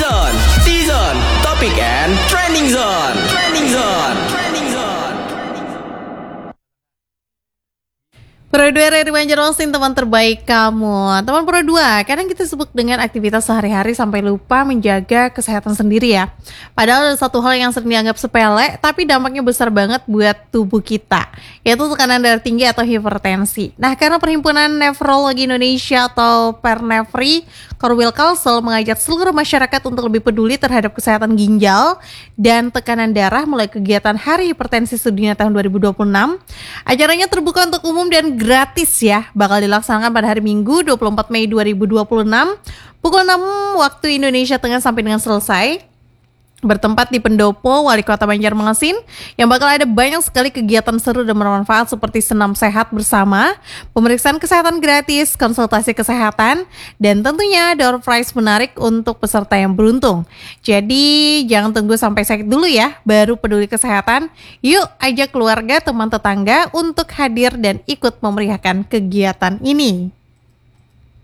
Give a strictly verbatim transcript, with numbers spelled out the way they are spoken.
T-Zone, T-Zone, Topik and Trending Zone, Trending Zone, Trending Zone. Pro dua dari Banjarmasin, teman terbaik kamu. Teman Pro dua, kadang kita sibuk dengan aktivitas sehari-hari sampai lupa menjaga kesehatan sendiri ya. Padahal ada satu hal yang sering dianggap sepele, tapi dampaknya besar banget buat tubuh kita, yaitu tekanan darah tinggi atau hipertensi. Nah, karena Perhimpunan Nefrologi Indonesia atau Pernefri, Korwil Kalsel mengajak seluruh masyarakat untuk lebih peduli terhadap kesehatan ginjal dan tekanan darah mulai kegiatan Hari Hipertensi Sedunia tahun dua ribu dua puluh enam. Acaranya terbuka untuk umum dan gratis ya, bakal dilaksanakan pada hari Minggu dua puluh empat Mei dua ribu dua puluh enam pukul enam waktu Indonesia Tengah sampai dengan selesai. Bertempat di Pendopo, Wali Kota Banjarmasin, yang bakal ada banyak sekali kegiatan seru dan bermanfaat seperti senam sehat bersama, pemeriksaan kesehatan gratis, konsultasi kesehatan, dan tentunya door prize menarik untuk peserta yang beruntung. Jadi jangan tunggu sampai sakit dulu ya, baru peduli kesehatan. Yuk ajak keluarga, teman tetangga untuk hadir dan ikut memeriahkan kegiatan ini.